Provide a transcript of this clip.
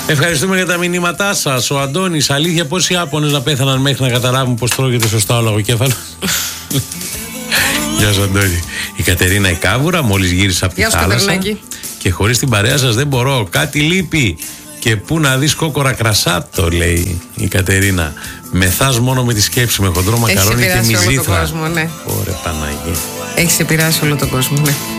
Ευχαριστούμε για τα μηνύματά σας. Ο Αντώνης, αλήθεια, πόσοι Ιάπωνες να πέθαναν μέχρι να καταλάβουν πως τρώγεται σωστά ο λαγοκέφαλος? Γεια σου, Αντώνη. Η Κατερίνα η Κάβουρα μόλις γύρισε από τη θάλασσα και χωρίς την παρέα σας δεν μπορώ. Κάτι λείπει. Και πού να δεις κόκορα κρασάτο, λέει η Κατερίνα. Μεθάς μόνο με τη σκέψη, με χοντρό μακαρόνι και μυζήθρα. Έχεις επηρεάσει όλο τον κόσμο, ναι. Ωραία, Παναγία. Έχεις επηρεάσει όλο τον κόσμο, ναι.